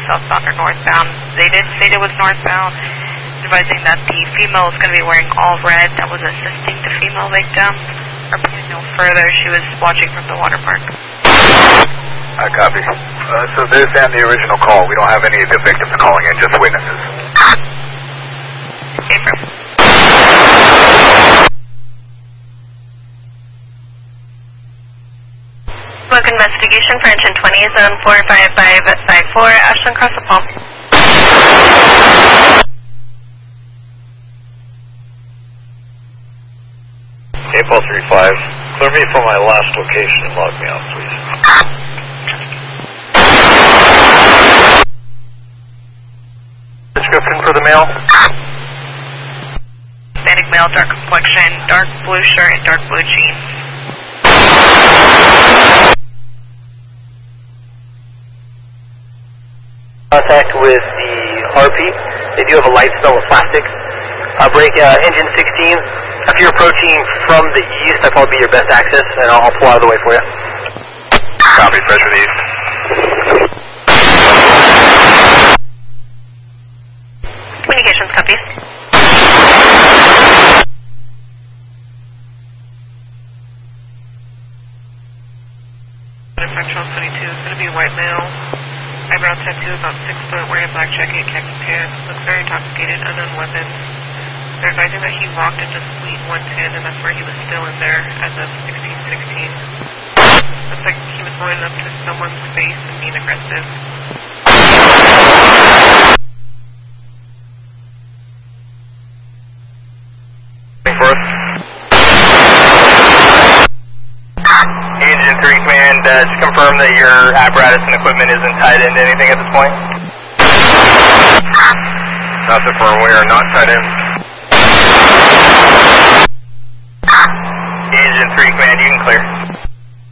southbound or northbound. They did state it was northbound, advising that the female was going to be wearing all red that was assisting the female victim. Repeating no further, she was watching from the water park. I copy. So this and the original call, we don't have any of the victims calling in, just witnesses. Affirm. Book investigation for engine 20, zone 455 at side 4, Ashland Cross the Palm. April 35, clear me from my last location and log me out, please. Description for the male? Hispanic male, dark complexion, dark blue shirt, and dark blue jeans. Contact with the RP. They do have a light smell of plastic. Break engine 16. If you're approaching from the east, that'll probably be your best access, and I'll pull out of the way for you. Copy, fresh for the east. Communications copies. Central 22 is going to be white male. Eyebrow tattoo, about 6 foot, wearing a black jacket, khaki pants, looks very intoxicated, unknown weapons. They're advising that he walked into Suite 110, and that's where he was still in there as of 1616. Looks like he was going up to someone's face and being aggressive. Engine 3 Command, just confirm that your apparatus and equipment isn't tied into anything at this point. That's the firm, we are not tied in. Engine 3 Command, you can clear.